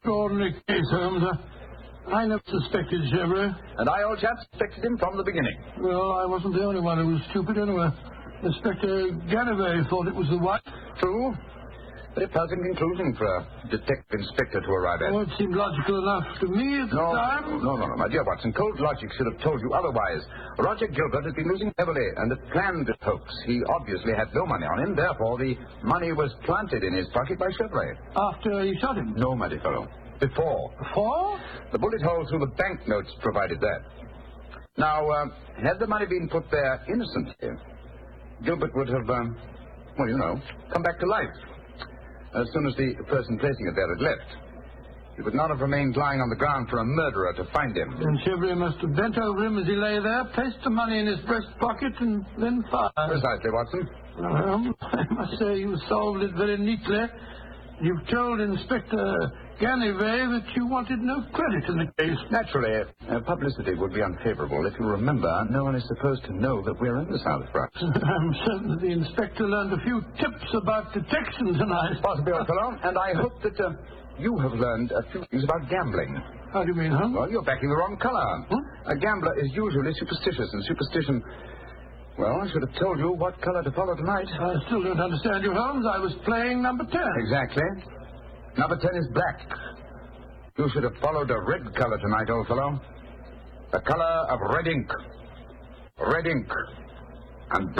extraordinary case, Holmes. I never suspected Chevrolet. And I, old chap, suspected him from the beginning. Well, I wasn't the only one who was stupid anyway. Inspector Ganivet thought it was the wife. True. Very pleasant conclusion for a detective inspector to arrive at. Oh, it seemed logical enough to me at the time. No, my dear Watson. Cold logic should have told you otherwise. Roger Gilbert had been losing heavily and had planned this hoax. He obviously had no money on him. Therefore, the money was planted in his pocket by Chevrolet. After he shot him? No, my dear fellow. Before. Before? The bullet hole through the banknotes provided that. Now, had the money been put there innocently, Gilbert would have, come back to life as soon as the person placing it there had left. He would not have remained lying on the ground for a murderer to find him. And Chevrolet must have bent over him as he lay there, placed the money in his breast pocket, and then fired. Precisely, Watson. Well, I must say you solved it very neatly. You've told Inspector Ganivet that you wanted no credit in the case. Naturally, publicity would be unfavorable. If you remember, no one is supposed to know that we're in the South of France. I'm certain that the inspector learned a few tips about detection tonight. Possibly, old fellow. And I hope that you have learned a few things about gambling. How do you mean, huh? Well, you're backing the wrong color. A gambler is usually superstitious, and superstition... Well, I should have told you what color to follow tonight. I still don't understand you, Holmes. I was playing number 10. Exactly. Number 10 is black. You should have followed a red color tonight, old fellow. The color of red ink. Red ink. And black.